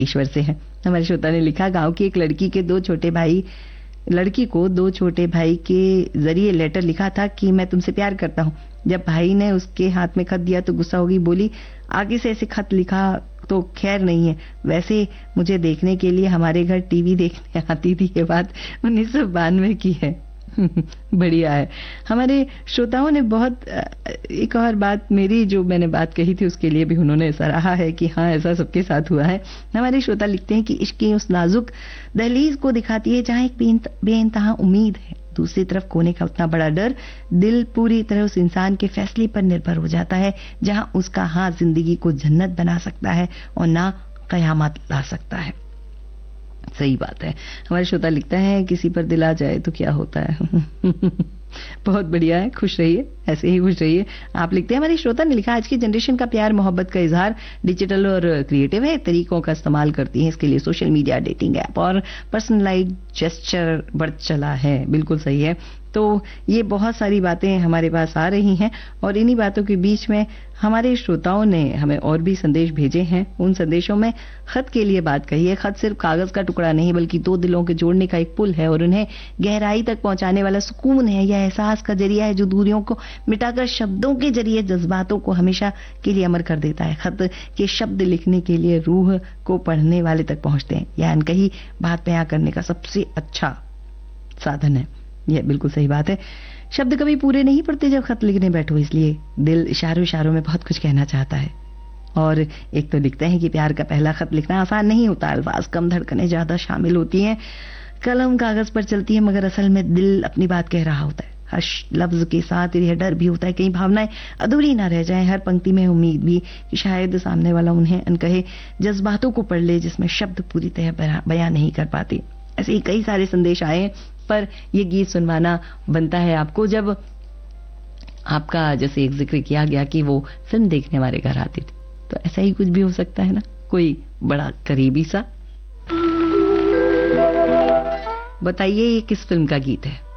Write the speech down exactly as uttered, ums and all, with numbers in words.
ईश्वर से है। हमारे श्रोता ने लिखा, गांव की एक लड़की के दो छोटे भाई लड़की को दो छोटे भाई के जरिए लेटर लिखा था कि मैं तुमसे प्यार करता हूँ। जब भाई ने उसके हाथ में खत दिया तो गुस्सा हो गई, बोली आगे से ऐसे खत लिखा तो खैर नहीं है, वैसे मुझे देखने के लिए हमारे घर टीवी देखने आती थी। ये बात उन्नीस सौ बानवे की है। बढ़िया है। हमारे श्रोताओं ने बहुत, एक और बात, मेरी जो मैंने बात कही थी उसके लिए भी उन्होंने सराहा है कि हाँ ऐसा सबके साथ हुआ है। हमारे श्रोता लिखते हैं कि इश्क की उस नाजुक दहलीज को दिखाती है जहां एक बेइंतहा उम्मीद है, दूसरी तरफ खोने का उतना बड़ा डर। दिल पूरी तरह उस इंसान के फैसले पर निर्भर हो जाता है जहां उसका हाथ जिंदगी को जन्नत बना सकता है और ना कयामत ला सकता है। सही बात है। हमारे श्रोता लिखता है, किसी पर दिल आ जाए तो क्या होता है। बहुत बढ़िया है, खुश रहिए, ऐसे ही खुश रहिए। आप लिखते हैं, हमारे श्रोता ने लिखा, आज की जनरेशन का प्यार मोहब्बत का इजहार डिजिटल और क्रिएटिव है, तरीकों का इस्तेमाल करती है इसके लिए सोशल मीडिया, डेटिंग ऐप और पर्सनलाइज्ड जेस्चर बढ़ चला है। बिल्कुल सही है। तो ये बहुत सारी बातें हमारे पास आ रही हैं और इन्हीं बातों के बीच में हमारे श्रोताओं ने हमें और भी संदेश भेजे हैं। उन संदेशों में खत के लिए बात कही है। खत सिर्फ कागज का टुकड़ा नहीं बल्कि दो दिलों के जोड़ने का एक पुल है और उन्हें गहराई तक पहुंचाने वाला सुकून है। यह एहसास का जरिया है जो दूरियों को मिटाकर शब्दों के जरिए जज्बातों को हमेशा के लिए अमर कर देता है। खत के शब्द लिखने के लिए रूह को पढ़ने वाले तक पहुंचते हैं। यह अनकही बात बयां करने का सबसे अच्छा साधन है। यह बिल्कुल सही बात है। शब्द कभी पूरे नहीं पड़ते जब खत लिखने बैठो, इसलिए दिल इशारों इशारों में बहुत कुछ कहना चाहता है। और एक तो लिखते हैं कि प्यार का पहला खत लिखना आसान नहीं होता, अल्फाज कम, धड़कनें ज्यादा शामिल होती हैं, कलम कागज पर चलती है, मगर असल में दिल अपनी बात कह रहा होता है। हर लफ्ज के साथ यह डर भी होता है कहीं भावनाएं अधूरी ना रह जाएं। हर पंक्ति में उम्मीद भी कि शायद सामने वाला उन्हें अनकहे जज्बातों को पढ़ ले जिसमें शब्द पूरी तरह बयां नहीं कर पाते। ऐसे ही कई सारे संदेश आए, पर ये गीत सुनवाना बनता है आपको जब आपका, जैसे एक जिक्र किया गया कि वो फिल्म देखने वाले घर आती थी, तो ऐसा ही कुछ भी हो सकता है ना, कोई बड़ा करीबी सा। बताइए ये किस फिल्म का गीत है।